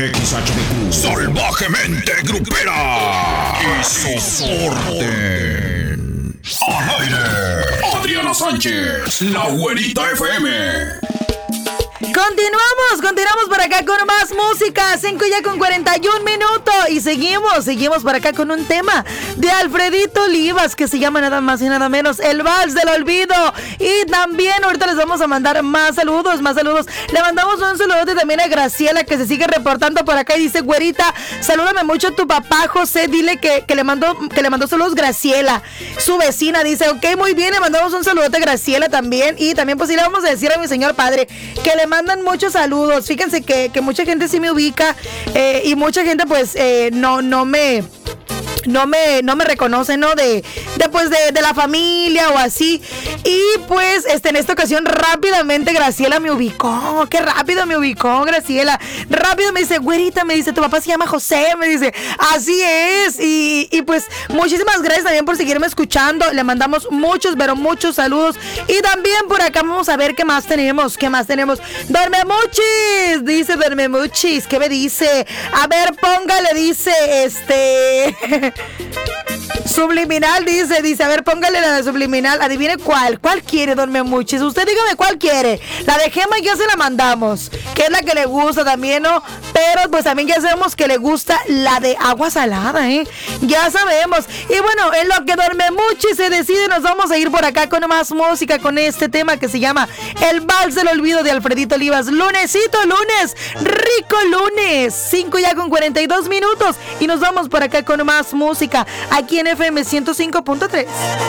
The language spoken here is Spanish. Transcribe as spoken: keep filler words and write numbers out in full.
X H D Q, salvajemente grupera y soporten. Al aire, Adriana Sánchez, la güerita F M. Continuamos, continuamos por acá con más música, cinco ya con cuarenta y un minutos y seguimos, seguimos por acá con un tema de Alfredito Olivas que se llama nada más y nada menos El Vals del Olvido. Y también ahorita les vamos a mandar más saludos, más saludos. Le mandamos un saludo también a Graciela que se sigue reportando por acá y dice: güerita, salúdame mucho a tu papá José, dile que, que le mandó que le mandó saludos Graciela, su vecina. Dice: ok, muy bien, le mandamos un saludote a Graciela también. Y también pues sí le vamos a decir a mi señor padre que le mandan muchos saludos. Fíjense que, que mucha gente sí me ubica eh, y mucha gente pues eh, no, no me... No me, no me reconoce, ¿no? De, de pues de, de la familia o así. Y pues este, en esta ocasión rápidamente Graciela me ubicó. Qué rápido me ubicó Graciela. Rápido me dice: güerita, me dice, tu papá se llama José. Me dice, así es. Y, y pues muchísimas gracias también por seguirme escuchando. Le mandamos muchos, pero muchos saludos. Y también por acá vamos a ver qué más tenemos. ¿Qué más tenemos? Dormemuchis. Dice Dormemuchis. ¿Qué me dice? A ver, póngale, dice, este... Subliminal, dice, dice, a ver, póngale la de Subliminal, adivine cuál, cuál quiere, don Memuchis, usted dígame cuál quiere, la de Gema ya se la mandamos, que es la que le gusta también, ¿no? Pero pues también ya sabemos que le gusta la de agua salada, ¿eh? Ya sabemos, y bueno, en lo que don Memuchis se decide, nos vamos a ir por acá con más música, con este tema que se llama El Vals del Olvido de Alfredito Olivas, lunesito, lunes, rico lunes, cinco ya con cuarenta y dos minutos, y nos vamos por acá con más música, aquí en F M ciento cinco punto tres.